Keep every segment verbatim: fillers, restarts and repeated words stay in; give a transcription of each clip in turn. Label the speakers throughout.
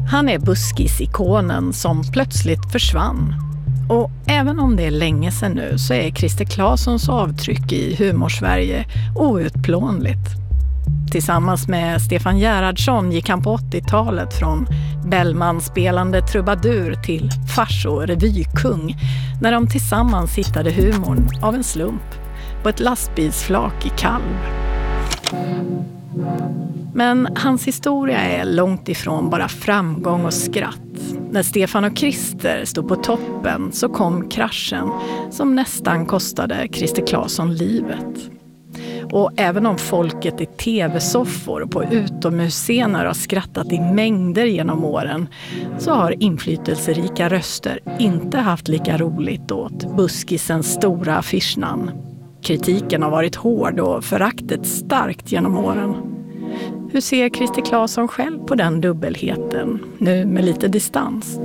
Speaker 1: Han är buskisikonen som plötsligt försvann. Och även om det är länge sedan nu så är Christer Claessons avtryck i humorsverige outplånligt. Tillsammans med Stefan Gerhardsson gick han på åttiotalet från Bellman-spelande trubadur till fars- och revykung när de tillsammans hittade humorn av en slump på ett lastbilsflak i Kalv. Men hans historia är långt ifrån bara framgång och skratt. När Stefan och Christer stod på toppen så kom kraschen som nästan kostade Christer Claesson livet. Och även om folket i tv-soffor och på utomhusscener har skrattat i mängder genom åren så har inflytelserika röster inte haft lika roligt åt buskisens stora affischnamn. Kritiken har varit hård och föraktet starkt genom åren. Hur ser Christer Claesson själv på den dubbelheten, nu med lite distans?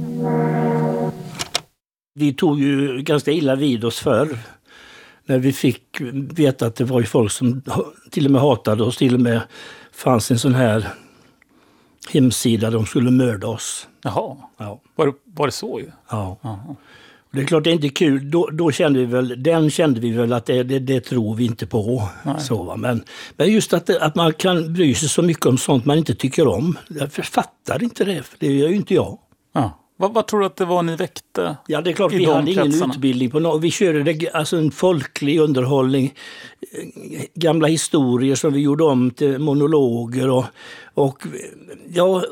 Speaker 2: Vi tog ju ganska illa vid oss förr. När vi fick veta att det var ju folk som till och med hatade oss. Till och med fanns en sån här hemsida där de skulle mörda oss.
Speaker 3: Jaha,
Speaker 2: ja.
Speaker 3: var, det, var det så ju?
Speaker 2: Ja. Aha. Det är klart det är inte kul. Då, då kände vi väl, den kände vi väl att det, det, det tror vi inte på. Så, va? Men, men just att, att man kan bry sig så mycket om sånt man inte tycker om. Jag fattar inte det, för det gör ju inte jag.
Speaker 3: Ja. Vad, vad tror du att det var ni väckte?
Speaker 2: Ja, det är klart vi hade ingen kretsarna. Utbildning på något. Vi körde det, alltså en folklig underhållning. Gamla historier som vi gjorde om till monologer. Och, och ja...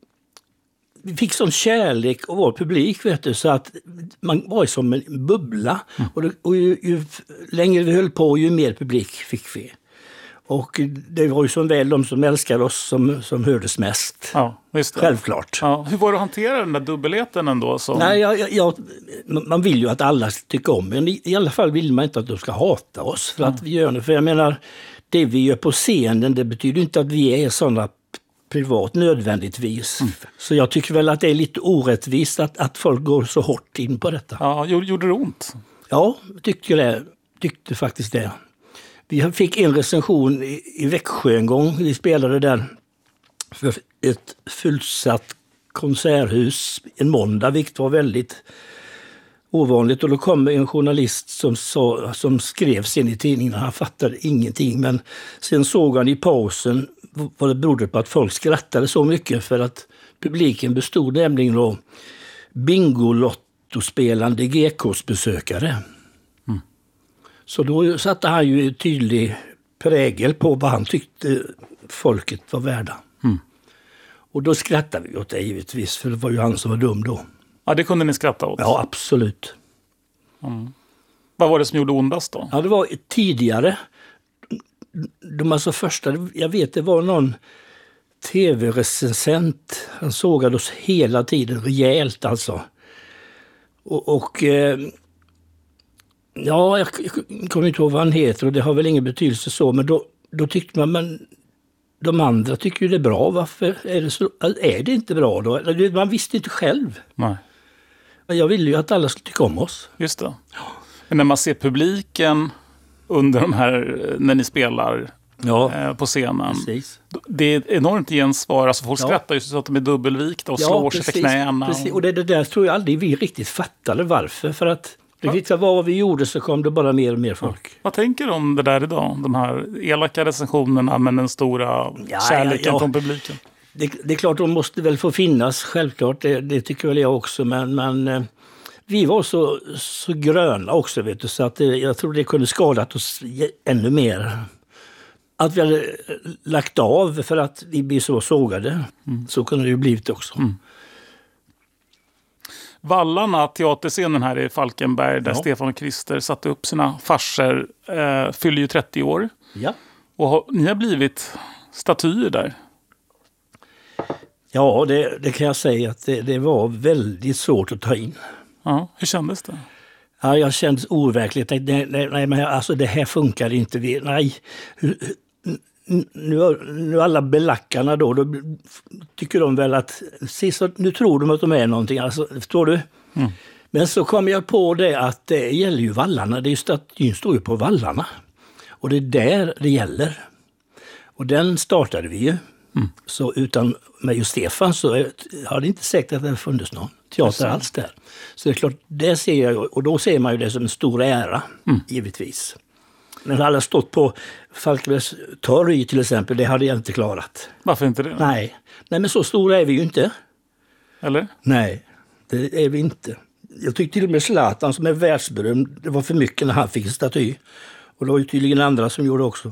Speaker 2: Vi fick sån kärlek av vår publik, vet du, så att man var som en bubbla. Mm. Och, det, och ju, ju längre vi höll på, ju mer publik fick vi. Och det var ju som väl de som älskade oss som, som hördes mest.
Speaker 3: Ja, just det.
Speaker 2: Självklart.
Speaker 3: Ja. Hur var det att hantera den där dubbelheten ändå? Som...
Speaker 2: Nej, jag, jag, jag, man vill ju att alla ska tycka om. Men i, i alla fall vill man inte att de ska hata oss för mm. att vi gör det. För jag menar, det vi gör på scenen, det betyder inte att vi är sådana privat nödvändigtvis. Mm. Så jag tycker väl att det är lite orättvist att, att folk går så hårt in på detta.
Speaker 3: Ja, gjorde det ont?
Speaker 2: Ja, tyckte det. Tyckte faktiskt det. Vi fick en recension i, i Växjö en gång. Vi spelade där för ett fullsatt konserthus en måndag, vilket var väldigt ovanligt. Och då kom en journalist som, sa, som skrev sen i tidningen. Han fattade ingenting, men sen såg han i pausen vad det berodde på att folk skrattade så mycket, för att publiken bestod nämligen av bingolottospelande G K:s-besökare. Mm. Så då satte han ju tydlig prägel på vad han tyckte folket var värda. Mm. Och då skrattade vi åt det givetvis, för det var ju han som var dum då.
Speaker 3: Ja, det kunde ni skratta åt?
Speaker 2: Ja, absolut.
Speaker 3: Mm. Vad var det som gjorde ondast då?
Speaker 2: Ja, det var tidigare. De alltså första, jag vet det var någon tv-recensent. Han sågade oss hela tiden, rejält alltså. Och, och eh, ja, jag, jag kommer inte ihåg vad han heter och det har väl ingen betydelse så. Men då, då tyckte man, men de andra tycker ju det är bra. Varför är det, så, är det inte bra då? Man visste inte själv. Nej. Men jag ville ju att alla skulle tycka om oss.
Speaker 3: Just det. Men när man ser publiken under de här, när ni spelar ja, eh, på scenen. Precis. Det är enormt gensvar. Alltså folk ja. skrattar ju så att de är dubbelvikta och ja, slår sig till knäna.
Speaker 2: Precis. Och det, det där tror jag aldrig vi riktigt fattade varför. För att det ja. vad vi gjorde så kom det bara mer och mer folk.
Speaker 3: Ja. Vad tänker du om det där idag? De här elaka recensionerna men den stora ja, kärleken ja, ja. från publiken.
Speaker 2: Det, det är klart, de måste väl få finnas, självklart. Det, det tycker väl jag också. Men... men vi var så, så gröna också, vet du, så att det, jag tror det kunde skadat oss ännu mer. Att vi hade lagt av för att vi blev så sågade. Mm. Så kunde det ju blivit också. Mm.
Speaker 3: Vallarna, teaterscenen här i Falkenberg, där
Speaker 2: ja.
Speaker 3: Stefan och Christer satte upp sina farser, eh, fyller ju trettio år.
Speaker 2: Ja.
Speaker 3: Och har, ni har blivit statyer där.
Speaker 2: Ja, det, det kan jag säga att det, det var väldigt svårt att ta in.
Speaker 3: Ja, hur kändes det?
Speaker 2: Ja, jag kändes overkligt. Nej, nej, nej, men alltså det här funkar inte. Vi, nej, nu, nu alla belackarna då, då tycker de väl att så, nu tror de att de är någonting. Alltså, förstår du? Mm. Men så kom jag på det att det gäller ju vallarna. Det är ju statyn står ju på vallarna. Och det är där det gäller. Och den startade vi ju. Mm. Så utan mig och Stefan så har det inte säkert att det funnits någon teater alls där. Så det är klart, det ser jag, och då ser man ju det som en stor ära, mm. givetvis. Men alla stått på Falkenbergs torg till exempel, det hade jag inte klarat.
Speaker 3: Varför inte det?
Speaker 2: Nej. Nej, men så stora är vi ju inte.
Speaker 3: Eller?
Speaker 2: Nej, det är vi inte. Jag tyckte till och med Zlatan som är världsberömd, det var för mycket när han fick en staty. Och det var ju tydligen andra som gjorde också.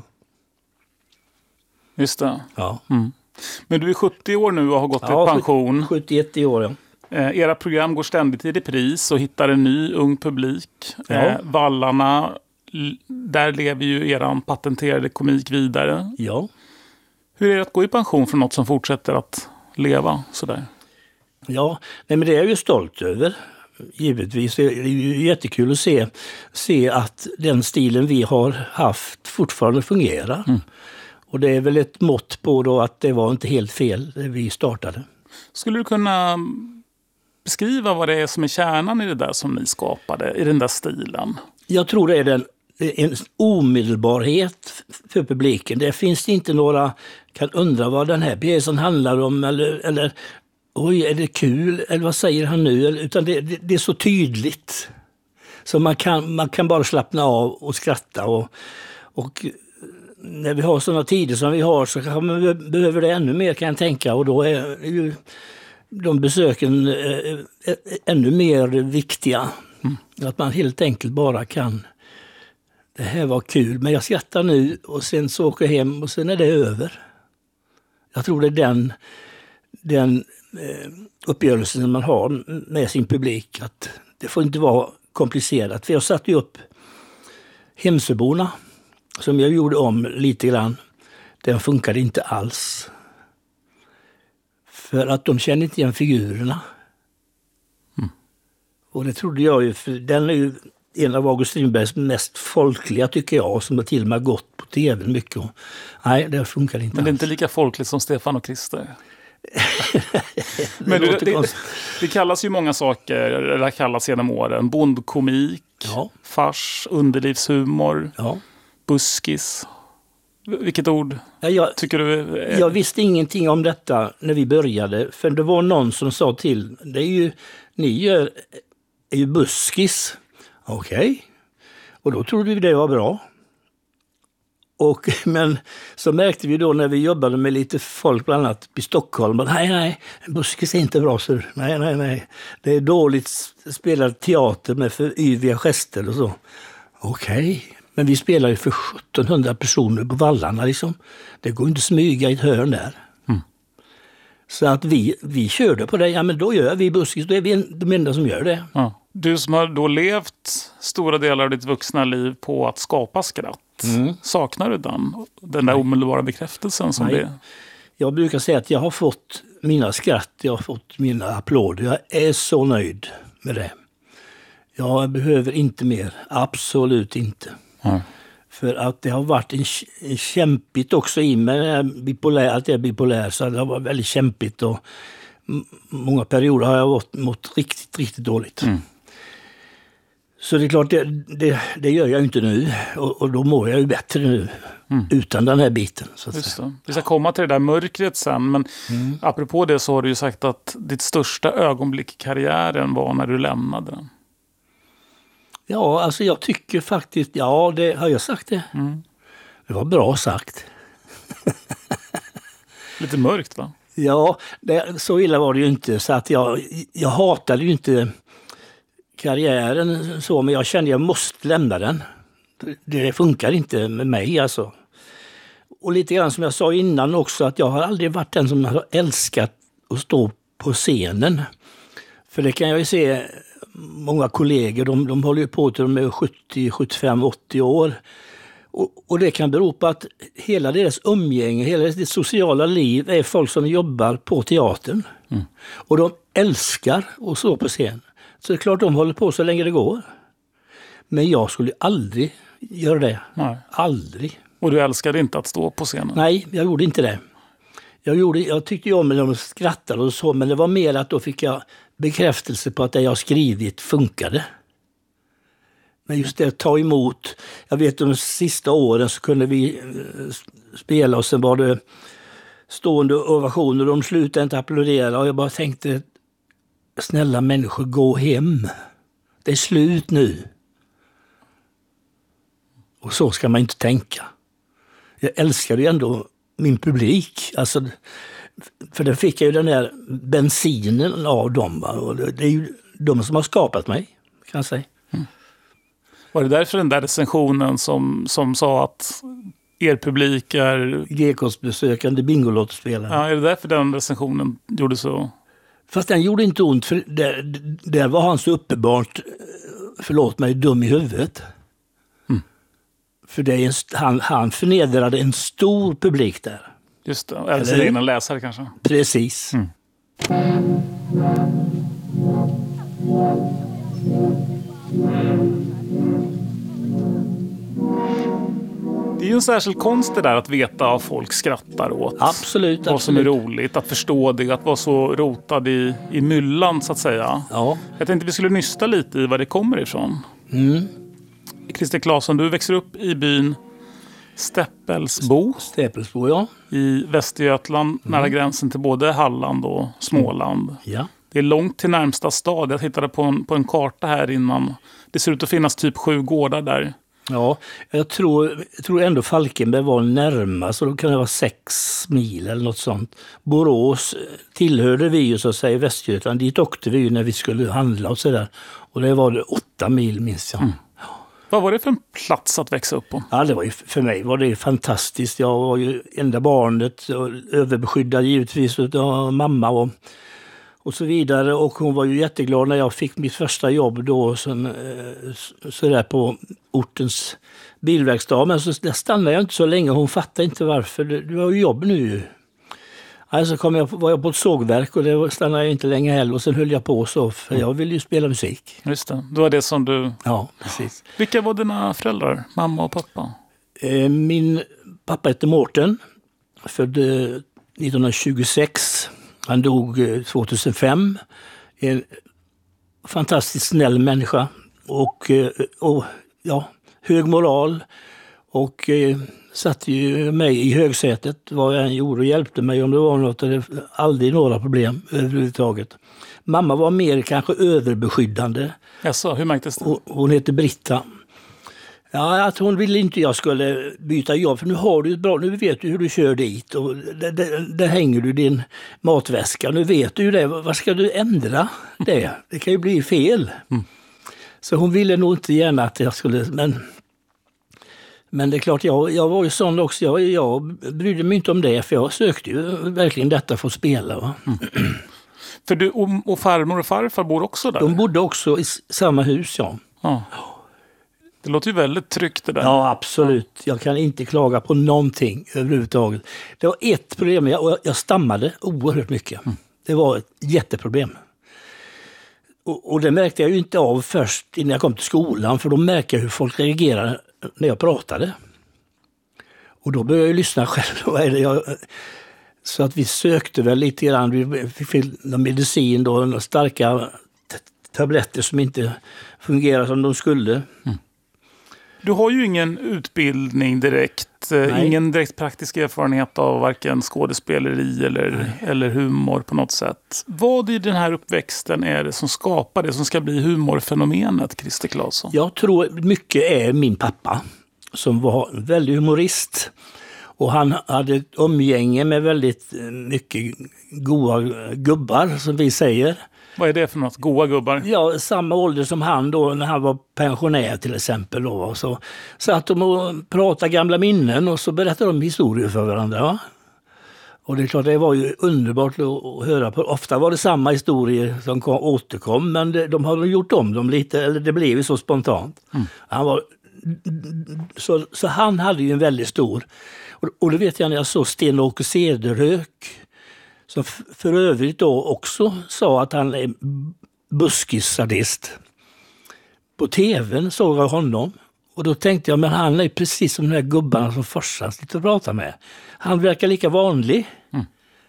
Speaker 3: Just det.
Speaker 2: Ja.
Speaker 3: Mm. Men du är sjuttio år nu och har gått
Speaker 2: ja,
Speaker 3: i pension.
Speaker 2: sjuttioett i år, ja.
Speaker 3: Eh, era program går ständigt i repris och hittar en ny ung publik.
Speaker 2: Ja.
Speaker 3: Eh, Vallarna, där lever ju eran patenterade komik vidare.
Speaker 2: Ja.
Speaker 3: Hur är det att gå i pension från något som fortsätter att leva sådär?
Speaker 2: Ja, nej, men det är jag ju stolt över. Givetvis. Det är ju jättekul att se, se att den stilen vi har haft fortfarande fungerar. Mm. Och det är väl ett mått på då att det var inte helt fel det vi startade.
Speaker 3: Skulle du kunna beskriva vad det är som är kärnan i det där som ni skapade, i den där stilen? Jag
Speaker 2: tror det är den, en omedelbarhet för publiken. Det finns inte några, kan undra vad den här pjäsen handlar om eller, eller oj, är det kul? Eller vad säger han nu? Utan det, det, det är så tydligt. Så man kan, man kan bara slappna av och skratta. Och, och när vi har sådana tider som vi har så kan man behöver det ännu mer, kan jag tänka. Och då är ju de besöken äh, ännu mer viktiga. Mm. Att man helt enkelt bara kan, det här var kul, men jag skrattar nu och sen så åker jag hem och sen är det över. Jag tror det är den, den eh, uppgörelsen man har med sin publik. Att det får inte vara komplicerat. För jag satte ju upp Hemsöborna som jag gjorde om lite grann. Den funkade inte alls. För att de kände inte igen figurerna. Mm. Och det trodde jag ju, för den är ju en av August Strindbergs mest folkliga tycker jag, som har till och med gått på tv mycket. Och, nej, det funkar inte.
Speaker 3: Men det är
Speaker 2: alls.
Speaker 3: Inte lika folkligt som Stefan och Krister. Men det, det, det kallas ju många saker, eller kallas genom åren. Bondkomik, ja. Fars, underlivshumor, ja. Buskis. Vilket ord ja, jag, tycker du? Är...
Speaker 2: Jag visste ingenting om detta när vi började. För det var någon som sa till, det är ju, ni gör, är ju buskis. Okej. Okay. Och då trodde vi det var bra. Och, men så märkte vi då när vi jobbade med lite folk bland annat i Stockholm att nej, nej, buskis är inte bra. Så, nej, nej, nej. Det är dåligt spelad teater med för yviga gester och så. Okej. Okay. Men vi spelar ju för sjuttonhundra personer på Vallarna liksom. Det går inte att smyga i ett hörn där. Mm. Så att vi, vi körde på det. Ja, men då gör vi buskis. Då är vi de enda som gör det.
Speaker 3: Ja. Du som har då levt stora delar av ditt vuxna liv på att skapa skratt. Mm. Saknar du den? Den där Nej. omedelbara bekräftelsen som
Speaker 2: Nej.
Speaker 3: det...
Speaker 2: Jag brukar säga att jag har fått mina skratt. Jag har fått mina applåder. Jag är så nöjd med det. Jag behöver inte mer. Absolut inte. Mm. För att det har varit en, en kämpigt också i mig. Bipolär, att jag är bipolär, så det har varit väldigt kämpigt. Och m- många perioder har jag mått, mått riktigt, riktigt dåligt. Mm. Så det är klart, det, det, det gör jag inte nu. Och, och då mår jag ju bättre nu. Mm. Utan den här biten. Så att
Speaker 3: Just det. Vi ska komma till det där mörkret sen. Men mm. apropå det så har du ju sagt att ditt största ögonblick i karriären var när du lämnade den.
Speaker 2: Ja, alltså jag tycker faktiskt, ja, det har jag sagt det. Mm. Det var bra sagt.
Speaker 3: Lite mörkt, va?
Speaker 2: Ja, det, så illa var det ju inte. Så att jag, jag hatade ju inte karriären så, men jag kände att jag måste lämna den. Det, det funkar inte med mig alltså. Och lite grann som jag sa innan också, att jag har aldrig varit den som har älskat att stå på scenen. För det kan jag ju se... Många kollegor, de, de håller ju på till de är sjuttio, sjuttiofem, åttio år. Och, och det kan bero på att hela deras umgänge, hela deras sociala liv är folk som jobbar på teatern. Mm. Och de älskar att stå på scen. Så det är klart de håller på så länge det går. Men jag skulle aldrig göra det. Nej. Aldrig.
Speaker 3: Och du älskade inte att stå på scenen?
Speaker 2: Nej, jag gjorde inte det. Jag, gjorde, jag tyckte ju om när de skrattade och så, men det var mer att då fick jag bekräftelse på att det jag skrivit funkade. Men just det att ta emot, jag vet de sista åren så kunde vi spela och sen var det stående ovationer, de slutade inte applådera och jag bara tänkte, snälla människor, gå hem. Det är slut nu. Och så ska man inte tänka. Jag älskar ju ändå min publik. Alltså, för det fick jag ju den där bensinen av dem. Va? Och det är ju de som har skapat mig, kan jag säga. Mm.
Speaker 3: Var det därför den där recensionen som, som sa att er publik är...
Speaker 2: G Ks-besökande bingolottospelare.
Speaker 3: Ja, är det därför den recensionen gjorde så?
Speaker 2: Fast den gjorde inte ont, för där, där var han så uppenbart, förlåt mig, dum i huvudet. Mm. För det är en, han, han förnedrade en stor publik där.
Speaker 3: Just det, eller sina egna läsare kanske.
Speaker 2: Precis. Mm.
Speaker 3: Det är ju en särskild konst det där att veta vad folk skrattar åt.
Speaker 2: Absolut.
Speaker 3: Vad
Speaker 2: absolut.
Speaker 3: som är roligt, att förstå det, att vara så rotad i, i myllan så att säga.
Speaker 2: Ja.
Speaker 3: Jag tänkte vi skulle nysta lite i var det kommer ifrån.
Speaker 2: Mm.
Speaker 3: Christer Claesson, du växer upp i byn Stäppelsbo.
Speaker 2: Stäppelsbo, ja.
Speaker 3: I Västergötland, mm. nära gränsen till både Halland och Småland.
Speaker 2: Mm. Ja.
Speaker 3: Det är långt till närmsta stad. Jag tittade på en, på en karta här innan. Det ser ut att finnas typ sju gårdar där.
Speaker 2: Ja, jag tror, jag tror ändå Falkenberg var närmast, så då kan det vara sex mil eller något sånt. Borås tillhörde vi ju så att säga Västergötland. Dit åkte vi ju när vi skulle handla och sådär. Och det var det åtta mil minst jag. Mm.
Speaker 3: Vad var det för en plats att växa upp på?
Speaker 2: Ja, det var ju, för mig var det fantastiskt. Jag var ju enda barnet, överbeskyddad givetvis av mamma och, och så vidare. Och hon var ju jätteglad när jag fick mitt första jobb då som, så där på ortens bilverkstad. Men så där stannade jag inte så länge. Hon fattade inte varför. Du har ju jobb nu. Alltså kom jag, var jag på ett sågverk och det stannade jag inte länge heller. Och sen höll jag på så, för jag ville ju spela musik.
Speaker 3: Just det, det var det som du...
Speaker 2: Ja, precis.
Speaker 3: Vilka var dina föräldrar, mamma och pappa?
Speaker 2: Min pappa hette Mårten, född nittonhundratjugosex. Han dog tvåtusenfem. En fantastiskt snäll människa och, och ja, hög moral. Och eh, satte ju mig i högsätet vad jag än gjorde och hjälpte mig om det var något. Det aldrig några problem överhuvudtaget. Mamma var mer kanske överbeskyddande.
Speaker 3: Jaså, hur märktes det?
Speaker 2: Och, hon heter Britta. Ja, att hon ville inte jag skulle byta jobb. För nu har du ett bra, nu vet du hur du kör dit. Och där, där, där hänger du din matväska. Nu vet du ju det. Vad ska du ändra det? Det kan ju bli fel. Mm. Så hon ville nog inte gärna att jag skulle... Men, men det är klart, jag, jag var ju sån också. Jag, jag brydde mig inte om det. För jag sökte ju verkligen detta för att spela. Va? Mm.
Speaker 3: För du och, och farmor och farfar bor också där?
Speaker 2: De bodde också i samma hus, ja.
Speaker 3: Ja. Det låter ju väldigt tryggt det där.
Speaker 2: Ja, absolut. Jag kan inte klaga på någonting överhuvudtaget. Det var ett problem. Jag, jag stammade oerhört mycket. Mm. Det var ett jätteproblem. Och, och det märkte jag ju inte av först innan jag kom till skolan. För då märkte jag hur folk reagerade när jag pratade. Och då började jag lyssna själv. Jag, så att vi sökte väl lite grann. Vi fick medicin då. Några starka tabletter som inte fungerar som de skulle. Mm.
Speaker 3: Du har ju ingen utbildning direkt, Nej. ingen direkt praktisk erfarenhet av varken skådespeleri eller, eller humor på något sätt. Vad i den här uppväxten är det som skapar det som ska bli humorfenomenet, Christer Claesson?
Speaker 2: Jag tror mycket är min pappa som var en väldigt humorist. Och han hade ett umgänge med väldigt mycket goa gubbar, som vi säger.
Speaker 3: Vad är det för något? Goa gubbar?
Speaker 2: Ja, samma ålder som han då när han var pensionär till exempel. Då. Så satt de och pratade gamla minnen och så berättade de historier för varandra. Va? Och det är klart, det var ju underbart att höra på. Ofta var det samma historier som kom, återkom, men det, de hade gjort om dem lite, eller det blev ju så spontant. Mm. Han var, så, så han hade ju en väldigt stor... Och, och det vet jag när jag såg Sten-Åke Cederhök, som för övrigt då också sa att han är buskissadist. På tvn såg jag honom. Och då tänkte jag, men han är precis som de här gubbarna som Forssan sitter och pratar med. Han verkar lika vanlig. Mm.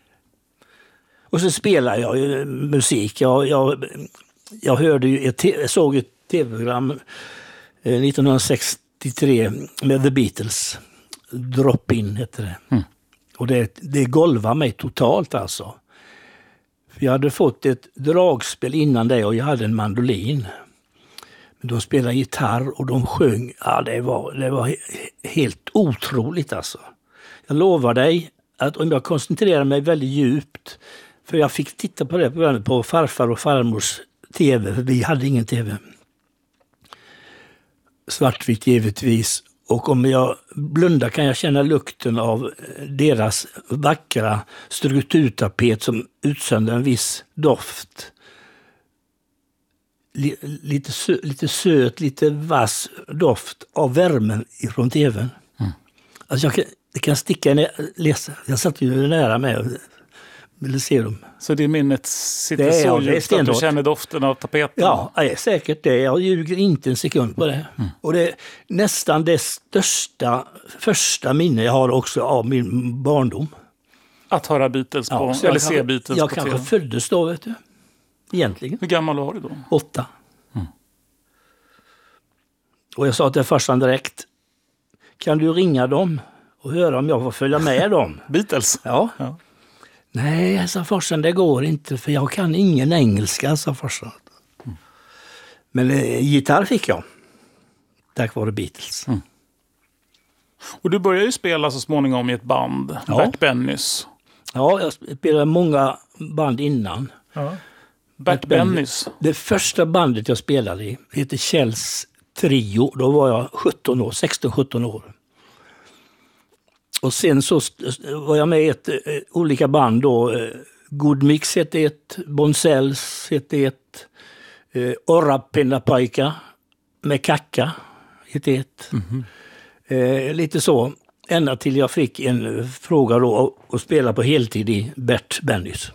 Speaker 2: Och så spelar jag ju musik. Jag, jag, jag hörde ju ett, jag såg ett tv-program eh, nittonhundrasextiotre med The Beatles. Drop In heter det. Mm. Och det, det golvar mig totalt alltså. För jag hade fått ett dragspel innan det och jag hade en mandolin. Men de spelade gitarr och de sjöng. Ja, det var, det var helt otroligt alltså. Jag lovar dig att om jag koncentrerar mig väldigt djupt, för jag fick titta på det programmet på farfar och farmors tv, för vi hade ingen tv. Svartvitt givetvis. Och om jag blundar kan jag känna lukten av deras vackra strukturtapet som utsöndrar en viss doft. Lite, sö, lite söt, lite vass doft av värmen ifrån tvn. Mm. Alltså jag kan, det kan sticka när jag läser. Jag satt ju nära med och ville se dem.
Speaker 3: Så det minnet sitter det är, så djupt att du känner doften av tapeten?
Speaker 2: Ja, det är säkert det. Jag ljuger inte en sekund på det. Mm. Och det är nästan det största, första minne jag har också av min barndom.
Speaker 3: Att höra Beatles på, ja, eller se Beatles
Speaker 2: jag
Speaker 3: på
Speaker 2: kanske
Speaker 3: T V.
Speaker 2: Föddes då, vet du. Egentligen.
Speaker 3: Hur gammal var du då?
Speaker 2: Åtta. Mm. Och jag sa till farsan direkt, kan du ringa dem och höra om jag får följa med dem?
Speaker 3: Beatles?
Speaker 2: Ja.
Speaker 3: ja.
Speaker 2: Nej, sa farsan, det går inte för jag kan ingen engelska, sa farsan. Mm. Men eh, gitarr fick jag. Tack vare Beatles. Mm.
Speaker 3: Och du började ju spela så småningom i ett band, ja. Bert Bennys.
Speaker 2: Ja, jag spelade många band innan.
Speaker 3: Ja. Bert, Bert Bennys.
Speaker 2: Det första bandet jag spelade i heter Kjells Trio. Då var jag sjutton år, sexton sjutton år. Och sen så var jag med i ett, eh, olika band då. Eh, Good Mix hette ett, Bonsells hette ett, eh, Orrapennapaika med Kacka hette ett. Mm-hmm. Eh, lite så. Ända till jag fick en fråga då att spela på heltid i Bert Bennys.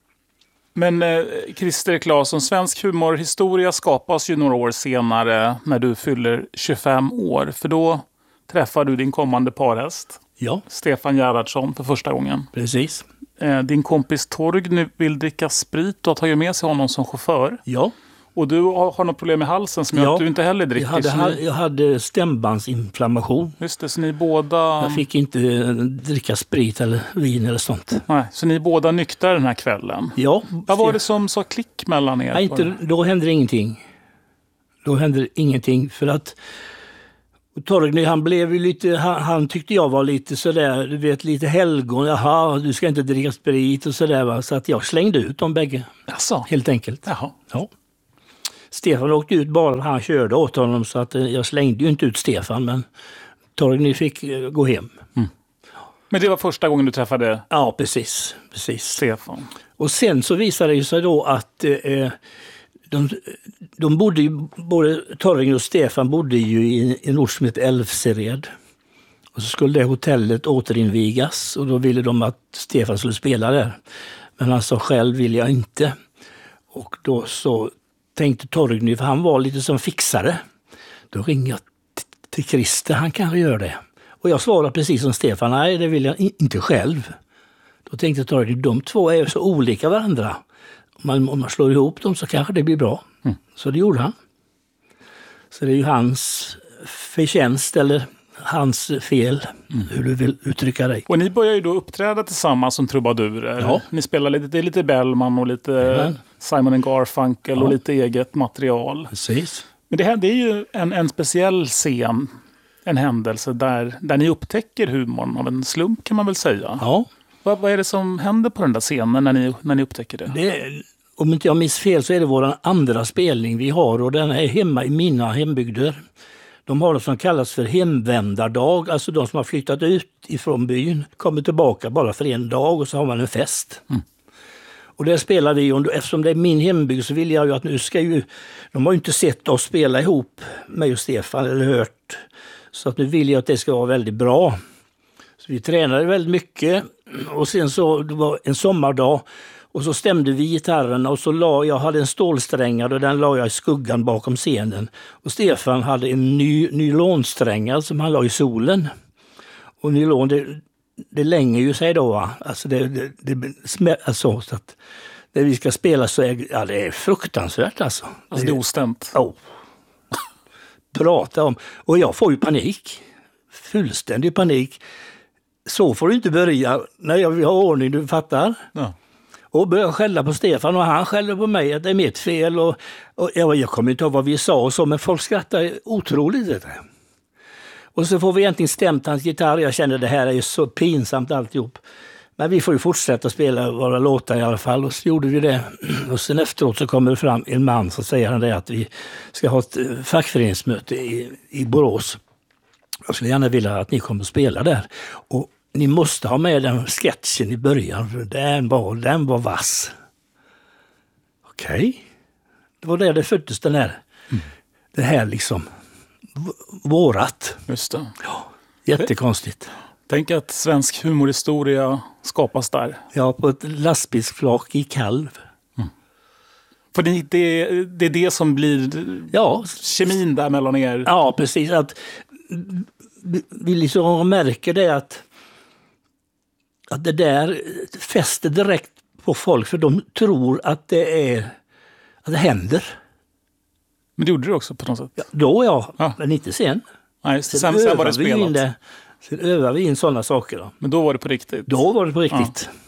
Speaker 3: Men eh, Christer Claesson, svensk humorhistoria skapas ju några år senare när du fyller tjugofem år. För då träffar du din kommande parhäst.
Speaker 2: Ja.
Speaker 3: Stefan Gerhardsson för första gången.
Speaker 2: Precis.
Speaker 3: Eh, din kompis Torgny vill dricka sprit och har tagit med sig honom som chaufför.
Speaker 2: Ja.
Speaker 3: Och du har, har något problem med halsen som gör ja. att du inte heller dricker.
Speaker 2: Jag hade, ni... jag hade stämbandsinflammation.
Speaker 3: Just det, så ni båda...
Speaker 2: Jag fick inte dricka sprit eller vin eller sånt.
Speaker 3: Nej, så ni båda nyktra den här kvällen?
Speaker 2: Ja.
Speaker 3: Vad var det som sa klick mellan er?
Speaker 2: Nej, inte, då hände det ingenting. Då hände det ingenting för att Torgny, han blev ju lite, han, han tyckte jag var lite sådär, du vet, lite helgon. Jaha, du ska inte dricka sprit och sådär, va. Så att jag slängde ut dem bägge.
Speaker 3: Jaså?
Speaker 2: Helt enkelt.
Speaker 3: Jaha.
Speaker 2: Ja. Stefan åkte ut bara han körde åt honom, så att jag slängde ju inte ut Stefan, men Torgny fick gå hem.
Speaker 3: Mm. Men det var första gången du träffade?
Speaker 2: Ja, precis. precis.
Speaker 3: Stefan.
Speaker 2: Och sen så visade det sig då att eh, de, de bodde ju, både Torgny och Stefan bodde ju i en ort som heter Älvsered. Och så skulle det hotellet återinvigas och då ville de att Stefan skulle spela där. Men han sa själv vill jag inte. Och då så tänkte Torgny, för han var lite som fixare. Då ringde jag till Christer, han kanske gör det. Och jag svarade precis som Stefan, nej det vill jag inte själv. Då tänkte Torgny, de två är så olika varandra. Om man, om man slår ihop dem så kanske det blir bra. Mm. Så det gjorde han. Så det är ju hans förtjänst eller hans fel, mm. hur du vill uttrycka dig.
Speaker 3: Och ni börjar ju då uppträda tillsammans som trubadurer.
Speaker 2: Ja.
Speaker 3: Ni spelar lite, det är lite Bellman och lite mm. Simon and Garfunkel ja. och lite eget material.
Speaker 2: Precis.
Speaker 3: Men det här det är ju en, en speciell scen, en händelse där, där ni upptäcker humorn av en slump kan man väl säga.
Speaker 2: Ja.
Speaker 3: Vad, vad är det som händer på den där scenen när ni, när ni upptäcker det?
Speaker 2: det är, om inte jag minns fel så är det vår andra spelning vi har och den är hemma i mina hembygder. De har något som kallas för hemvändardag, alltså de som har flyttat ut ifrån byn kommer tillbaka bara för en dag och så har man en fest. Mm. Och där spelar vi, och eftersom det är min hembygd så vill jag ju att nu ska ju, de har ju inte sett oss spela ihop, mig och Stefan, eller hört. Så att nu vill jag att det ska vara väldigt bra. Så vi tränade väldigt mycket och sen så, det var en sommardag och så stämde vi gitarren och så la, jag hade en stålsträngare och den la jag i skuggan bakom scenen. Och Stefan hade en ny nylonsträngare som han la i solen. Och nylon, det, det länger ju sig då, va? Alltså det, det, det smäller alltså, så att när vi ska spela så är ja, det är fruktansvärt alltså.
Speaker 3: Alltså det är ostämt.
Speaker 2: Oh. Prata om. Och jag får ju panik. Fullständig panik. så får du inte börja när jag vill ha ordning, du fattar. Ja. Och började skälla på Stefan och han skäller på mig att det är mitt fel. Och, och jag, jag kommer inte ihåg vad vi sa och så, men folk skrattar otroligt. Det där. Och så får vi egentligen stämt hans gitarr. Jag kände det här är ju så pinsamt alltihop. Men vi får ju fortsätta spela våra låtar i alla fall. Och så gjorde vi det. Och sen efteråt så kommer det fram en man som säger han det att vi ska ha ett fackföreningsmöte i, i Borås. Jag skulle gärna vilja att ni kommer att spela där. Och ni måste ha med den sketchen i början. För den var, den var vass. Okej. Okay. Det var där det föddes den här. Mm. Det här liksom. Vårat.
Speaker 3: Just det.
Speaker 2: Ja, jättekonstigt.
Speaker 3: Tänk att svensk humorhistoria skapas där.
Speaker 2: Ja, på ett lastbilsflak i Kalv. Mm.
Speaker 3: För det, det, det är det som blir ja. kemin där mellan er.
Speaker 2: Ja, precis. Att vi liksom märker det att, att det där fäster direkt på folk. För de tror att det är att det händer.
Speaker 3: Men det gjorde du också på något sätt?
Speaker 2: Ja, då ja, ja, men inte sen.
Speaker 3: Nej, sen, sen, sen var det spelat. Det,
Speaker 2: sen övade vi in sådana saker. Då.
Speaker 3: Men då var det på riktigt?
Speaker 2: Då var det på riktigt. Ja.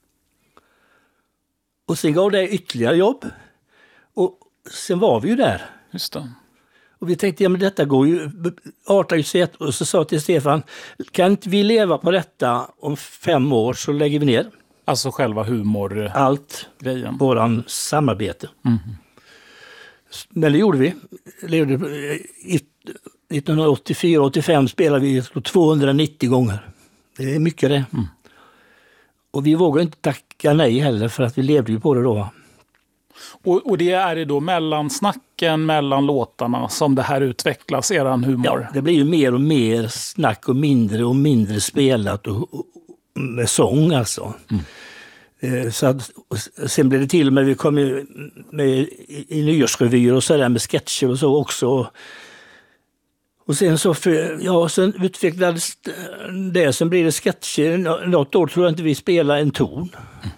Speaker 2: Och sen gav det ytterligare jobb. Och sen var vi ju där.
Speaker 3: Just det.
Speaker 2: Och vi tänkte, ja men detta går ju, artar ju sig. Och så sa till Stefan, kan inte vi leva på detta om fem år så lägger vi ner.
Speaker 3: Alltså själva humor?
Speaker 2: Allt.
Speaker 3: Grejen.
Speaker 2: Våran samarbete. Mm. Men det gjorde vi. nittonhundraåttiofyra åttiofem spelade vi tvåhundranittio gånger. Det är mycket det. Mm. Och vi vågade inte tacka nej heller för att vi levde ju på det då.
Speaker 3: Och, och det är det då mellan snacken, mellan låtarna som det här utvecklas, eran humor?
Speaker 2: Ja, det blir ju mer och mer snack och mindre och mindre spelat och, och med sång alltså. Mm. Så att, sen blev det till och med, vi kom ju med i, i nyårsrevyer och sådär med sketcher och så också. Och sen så, för, ja, sen utvecklades det, sen blir det sketcher. Något år tror jag inte vi spelar en ton. Mm.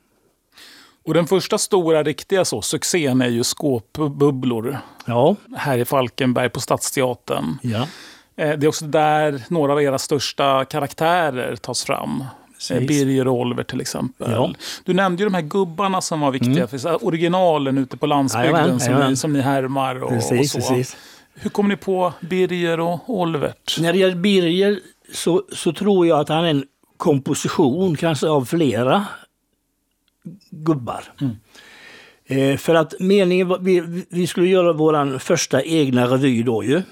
Speaker 3: Och den första stora riktiga så, succén är ju Skåpbubblor.
Speaker 2: Ja.
Speaker 3: Här i Falkenberg på Stadsteatern.
Speaker 2: Ja.
Speaker 3: Det är också där några av era största karaktärer tas fram. Precis. Birger och Oliver till exempel. Ja. Du nämnde ju de här gubbarna som var viktiga. Mm. För originalen ute på landsbygden ajamän, som, ajamän. Ni, som ni härmar och,
Speaker 2: precis,
Speaker 3: och så.
Speaker 2: Precis.
Speaker 3: Hur kom ni på Birger och Oliver?
Speaker 2: När det gäller Birger så, så tror jag att han är en komposition kanske av flera gubbar. Mm. Eh, för att meningen var, vi, vi skulle göra våran första egna revy då ju.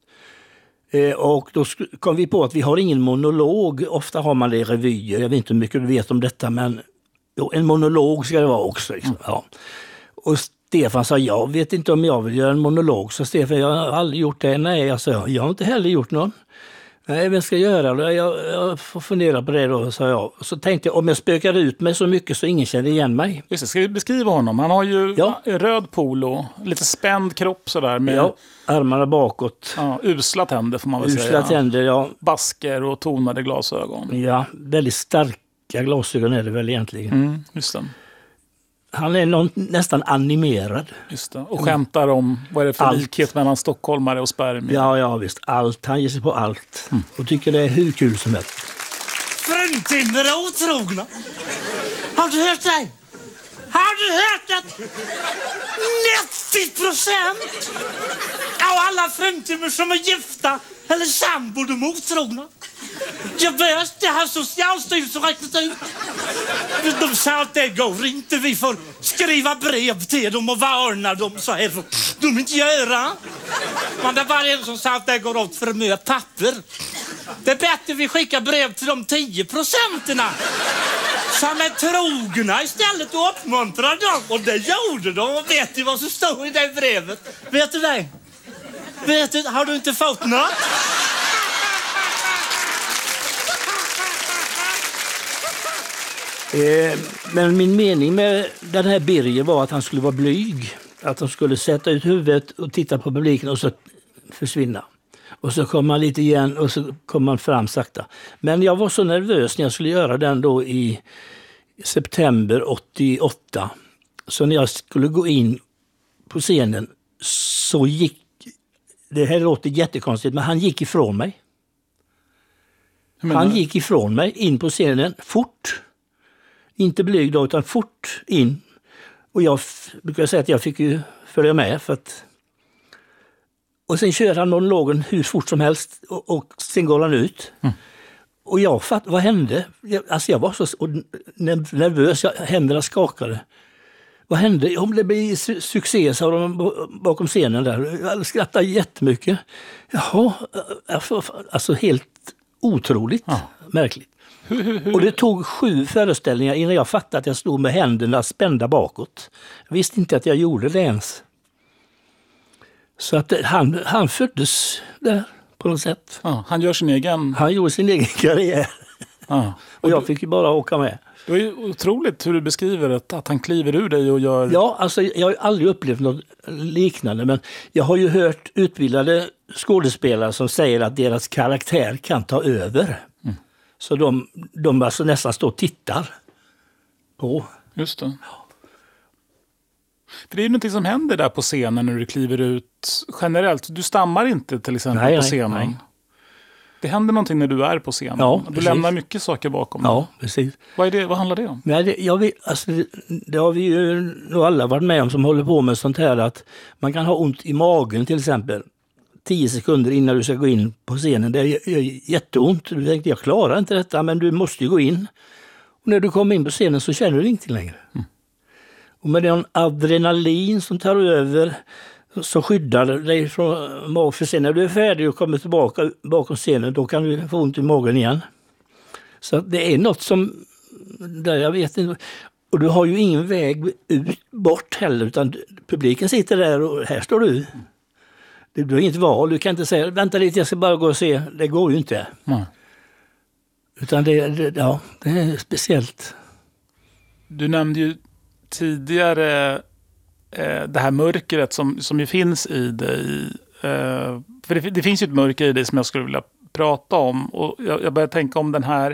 Speaker 2: Eh, och då kom vi på att vi har ingen monolog. Ofta har man det i revyer. Jag vet inte hur mycket du vet om detta, men jo, en monolog ska det vara också. Liksom. Mm. Ja. Och Stefan sa, jag vet inte om jag vill göra en monolog. Så Stefan, jag har aldrig gjort det. Nej, jag sa, jag har inte heller gjort någon. Nej, vem ska göra det? Jag, jag får fundera på det då, sa jag. Så tänkte jag, om jag spökar ut mig så mycket så ingen känner igen mig.
Speaker 3: Just det, ska vi beskriva honom? Han har ju ja. röd polo, lite spänd kropp sådär. Med
Speaker 2: ja, armarna bakåt.
Speaker 3: Ja, usla tänder får man väl
Speaker 2: usla
Speaker 3: säga.
Speaker 2: Usla tänder, ja.
Speaker 3: Basker och tonade glasögon.
Speaker 2: Ja, väldigt starka glasögon är det väl egentligen.
Speaker 3: Mm, just det.
Speaker 2: Han är någon, nästan animerad.
Speaker 3: Just det. Och skämtar om vad är det för allt. Likhet mellan stockholmare och spermier.
Speaker 2: Ja, ja visst. Allt. Han ger sig på allt. Mm. Och tycker det är hur kul som helst.
Speaker 4: Fruntimmer är otrogna. Har du hört det? Har du hört att nittio procent av alla fruntimmer som är gifta eller sambor de är otrogna? Jag vet, det har Socialstyrelsen räknat ut. De sa att det går inte. Vi får skriva brev till dem och varna dem. Så här får de inte göra. Men det var en som sa att det går åt för mycket papper. Det är bättre vi skickar brev till de tio procenterna som är trogna istället och uppmuntrar dem. Och det gjorde de. Och vet du vad som står i det brevet? Vet du det? Vet du, har du inte fått något?
Speaker 2: Eh, men min mening med den här Birger var att han skulle vara blyg. Att han skulle sätta ut huvudet och titta på publiken och så försvinna. Och så kom man lite igen och så kom man fram sakta. Men jag var så nervös när jag skulle göra den då i september åttioåtta. Så när jag skulle gå in på scenen så gick, det här låter jättekonstigt, men han gick ifrån mig. Han gick ifrån mig in på scenen fort. Inte blyg då, utan fort in. Och jag brukar säga att jag fick ju följa med. För att... Och sen kör han monologen hur fort som helst och, och sen går han ut. Mm. Och jag fatt, vad hände? Jag, alltså jag var så nervös, jag, händerna skakade. Vad hände? Om det blir su- succé, sa de bakom scenen där. Jag skrattade jättemycket. Jaha, alltså helt otroligt ja. Märkligt.
Speaker 3: Hur, hur, hur?
Speaker 2: Och det tog sju föreställningar innan jag fattade att jag stod med händerna spända bakåt. Jag visste inte att jag gjorde det ens. Så att han, han föddes där på något sätt.
Speaker 3: Ja, han gör sin egen...
Speaker 2: Han gjorde sin egen karriär. Ja. Och jag fick ju bara åka med.
Speaker 3: Det är ju otroligt hur du beskriver det, att han kliver ur dig och gör...
Speaker 2: Ja, alltså jag har aldrig upplevt något liknande, men jag har ju hört utbildade skådespelare som säger att deras karaktär kan ta över. Mm. Så de, de alltså nästan står och tittar på.
Speaker 3: Just det. För det är ju någonting som händer där på scenen när du kliver ut generellt. Du stammar inte till exempel nej, på scenen. Nej, nej. Det händer någonting när du är på scenen. Ja, du lämnar mycket saker bakom.
Speaker 2: Ja, precis.
Speaker 3: Vad, är det, vad handlar det om?
Speaker 2: Nej, det, jag vet, alltså, det, det har vi ju nog alla varit med om som håller på med sånt här. Att man kan ha ont i magen till exempel. Tio sekunder innan du ska gå in på scenen. Det gör jätteont. Du tänkte, jag klarar inte detta, men du måste ju gå in. Och när du kommer in på scenen så känner du ingenting längre. Mm. Och med den adrenalin som tar över så skyddar dig från magen. För sen när du är färdig och kommer tillbaka bakom scenen, då kan du få ont i magen igen. Så det är något som, där jag vet inte, och du har ju ingen väg ut bort heller, utan publiken sitter där och här står du. Du har inget val, du kan inte säga, vänta lite, jag ska bara gå och se, det går ju inte. Mm. Utan det, det, ja, det är speciellt.
Speaker 3: Du nämnde ju tidigare eh, det här mörkret som, som ju finns i dig. Eh, för det, det finns ju ett mörker i dig som jag skulle vilja prata om. Och jag, jag börjar tänka om den här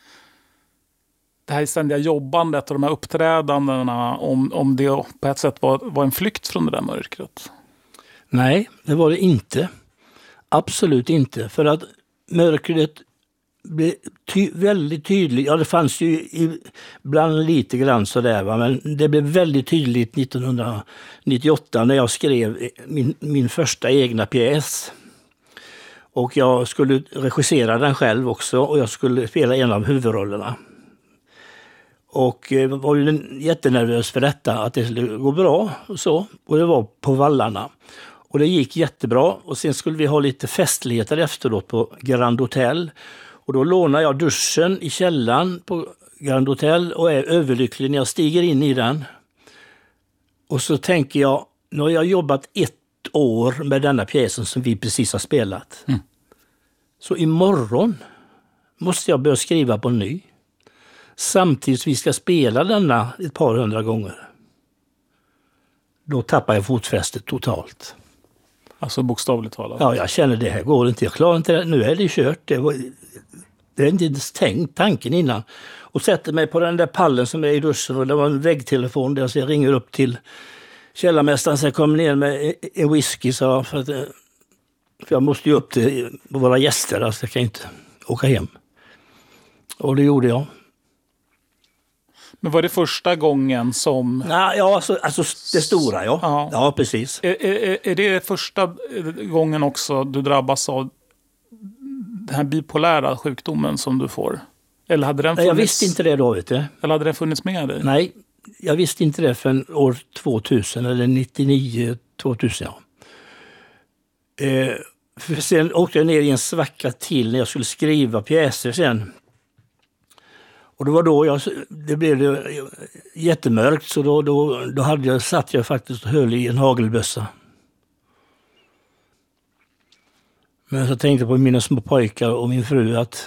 Speaker 3: det här ständiga jobbandet och de här uppträdandena, om, om det på ett sätt var, var en flykt från det där mörkret.
Speaker 2: Nej, det var det inte. Absolut inte. För att mörkret blev ty- väldigt tydligt. Ja, det fanns ju ibland lite grann sådär, va? Men det blev väldigt tydligt nittonhundranittioåtta när jag skrev min, min första egna pjäs. Och jag skulle regissera den själv också och jag skulle spela en av huvudrollerna. Och jag var ju jättenervös för detta, att det skulle gå bra och så. Och det var på Vallarna. Och det gick jättebra. Och sen skulle vi ha lite festligheter efteråt på Grand Hotel. Och då lånade jag duschen i källaren på Grand Hotel och är överlycklig när jag stiger in i den. Och så tänker jag, nu har jag jobbat ett år med denna pjäsen som vi precis har spelat. Mm. Så imorgon måste jag börja skriva på ny. Samtidigt vi ska spela denna ett par hundra gånger. Då tappar jag fotfästet totalt.
Speaker 3: Alltså bokstavligt talat?
Speaker 2: Ja, jag känner det här går inte. Jag klarar inte det. Nu är det kört. Det var, det är inte ens tänkt tanken innan. Och sätter mig på den där pallen som är i duschen och det var en väggtelefon där jag ringer upp till källarmästaren så jag kommer ner med en whisky så för, att, för jag måste ju upp till våra gäster, alltså jag kan inte åka hem. Och det gjorde jag.
Speaker 3: Men var det första gången som...
Speaker 2: Ja, ja alltså, alltså det stora, ja. Ja, ja precis.
Speaker 3: Är, är, är det första gången också du drabbas av den här bipolära sjukdomen som du får? Eller hade den funnits...
Speaker 2: Jag visste inte det då, vet du.
Speaker 3: Eller hade den funnits med dig?
Speaker 2: Nej, jag visste inte det förrän år tvåtusen, eller nittionio tvåtusen, ja. Eh, för sen åkte jag ner i en svacka till när jag skulle skriva pjäser sen. Och det var då jag, det blev det jättemörkt så då, då, då hade jag, satt jag faktiskt och höll i en hagelbössa. Men så tänkte på mina små pojkar och min fru att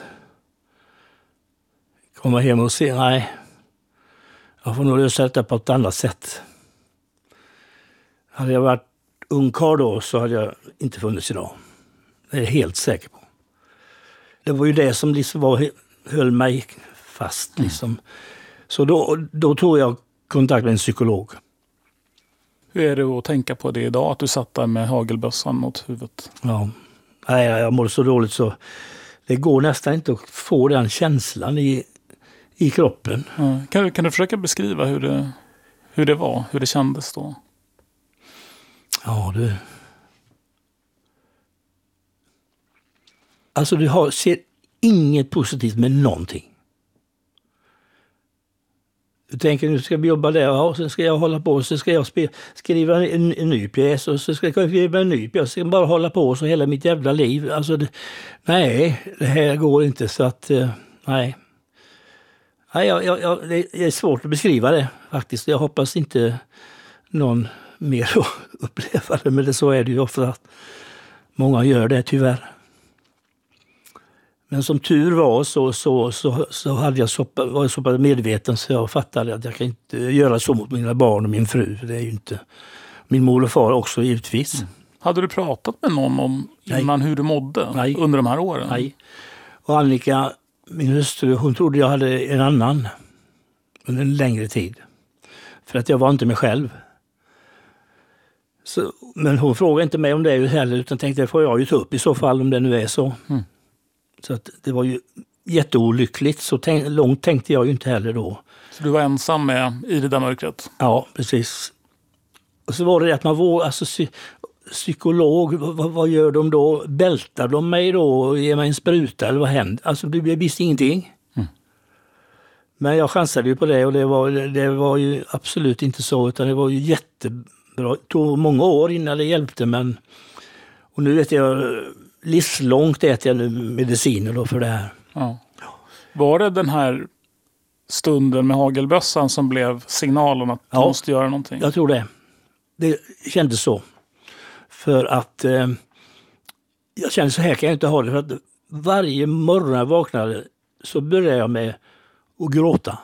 Speaker 2: komma hem och se, nej, jag får nog lösa detta på ett annat sätt. Hade jag varit ung karl då så hade jag inte funnits idag. Det är jag helt säker på. Det var ju det som liksom var, höll mig fast liksom. Mm. Så då, då tog jag kontakt med en psykolog.
Speaker 3: Hur är det att tänka på det idag? Att du satt där med hagelbössan mot huvudet?
Speaker 2: Ja, nej, jag mår så dåligt så det går nästan inte att få den känslan i, i kroppen.
Speaker 3: Ja. Kan, kan du försöka beskriva hur det, hur det var, hur det kändes då?
Speaker 2: Ja, du... Alltså du har, ser inget positivt med någonting. Du tänker, nu ska vi jobba där, och sen ska jag hålla på, och så ska jag spe, skriva en, en ny pjäs, och så ska jag skriva en ny pjäs, jag ska bara hålla på så hela mitt jävla liv. Alltså, det, nej, det här går inte, så att, eh, nej. nej jag, jag, jag, det är svårt att beskriva det faktiskt. Jag hoppas inte någon mer uppleva det, men det, så är det ju ofta att många gör det tyvärr. Men som tur var så, så, så, så hade jag så, var jag så pass medveten så jag fattade att jag kan inte göra så mot mina barn och min fru. Det är ju inte min mor och far också givetvis. Mm.
Speaker 3: Hade du pratat med någon om innan hur du mådde Nej. under de här åren?
Speaker 2: Nej. Och Annika, min hustru, hon trodde jag hade en annan under en längre tid. För att jag var inte mig själv. Så, men hon frågade inte mig om det heller, utan tänkte det får jag ju ta upp i så fall om det nu är så. Mm. Så att det var ju jätteolyckligt, så tänk, långt tänkte jag ju inte heller då.
Speaker 3: Så du var ensam med i det där mörkret?
Speaker 2: Ja, precis. Och så var det att man vågade, alltså psy, psykolog, vad, vad gör de då? Bältar de mig då och ger mig en spruta eller vad händer? Alltså det visste ingenting. Mm. Men jag chansade ju på det och det var, det var ju absolut inte så, utan det var ju jättebra. Det tog många år innan det hjälpte, men och nu vet jag... livslångt äter jag nu mediciner då för det här.
Speaker 3: Ja. Var det den här stunden med hagelbössan som blev signalen att du ja, måste göra någonting?
Speaker 2: Jag tror det. Det kändes så. För att eh, jag kände så här kan jag inte ha det. För att varje morgon jag vaknade så började jag med att gråta.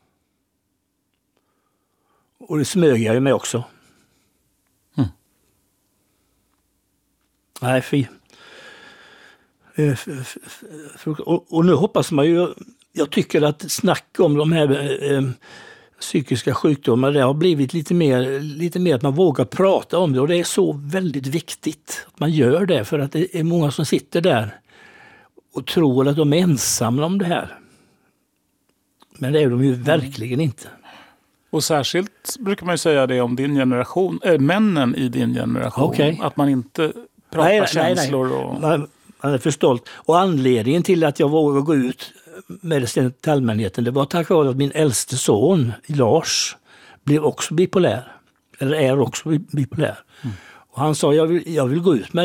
Speaker 2: Och det smög jag ju med också. Mm. Nej, fy. Och nu hoppas man ju, jag tycker att snack om de här eh, psykiska sjukdomarna, det har blivit lite mer, lite mer att man vågar prata om det, och det är så väldigt viktigt att man gör det, för att det är många som sitter där och tror att de är ensamma om det här. Men det är de ju verkligen inte.
Speaker 3: Och särskilt brukar man ju säga det om din generation, äh, männen i din generation, okay. Att man inte pratar nej, känslor. Nej, nej. Och...
Speaker 2: Man, man är för stolt. Och anledningen till att jag vågade gå ut med det till allmänheten, det var tack vare att min äldste son, Lars, blev också bipolär. Eller är också bipolär. Mm. Och han sa, jag vill, jag vill gå ut med